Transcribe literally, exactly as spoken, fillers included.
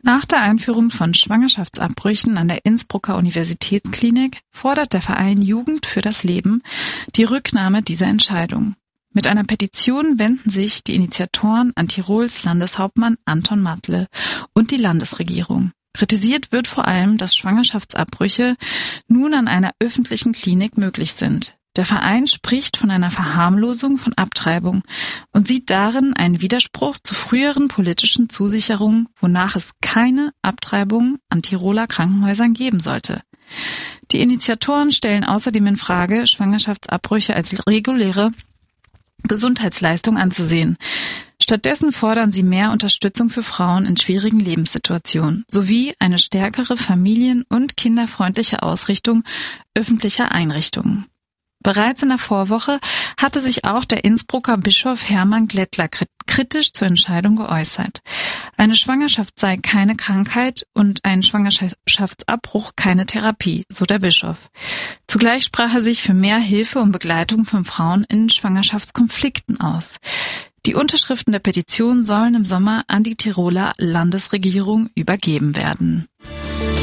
Nach der Einführung von Schwangerschaftsabbrüchen an der Innsbrucker Universitätsklinik fordert der Verein Jugend für das Leben die Rücknahme dieser Entscheidung. Mit einer Petition wenden sich die Initiatoren an Tirols Landeshauptmann Anton Matle und die Landesregierung. Kritisiert wird vor allem, dass Schwangerschaftsabbrüche nun an einer öffentlichen Klinik möglich sind. Der Verein spricht von einer Verharmlosung von Abtreibung und sieht darin einen Widerspruch zu früheren politischen Zusicherungen, wonach es keine Abtreibung an Tiroler Krankenhäusern geben sollte. Die Initiatoren stellen außerdem in Frage, Schwangerschaftsabbrüche als reguläre Gesundheitsleistung anzusehen. Stattdessen fordern sie mehr Unterstützung für Frauen in schwierigen Lebenssituationen sowie eine stärkere familien- und kinderfreundliche Ausrichtung öffentlicher Einrichtungen. Bereits in der Vorwoche hatte sich auch der Innsbrucker Bischof Hermann Glättler kritisch zur Entscheidung geäußert. Eine Schwangerschaft sei keine Krankheit und ein Schwangerschaftsabbruch keine Therapie, so der Bischof. Zugleich sprach er sich für mehr Hilfe und Begleitung von Frauen in Schwangerschaftskonflikten aus. Die Unterschriften der Petition sollen im Sommer an die Tiroler Landesregierung übergeben werden.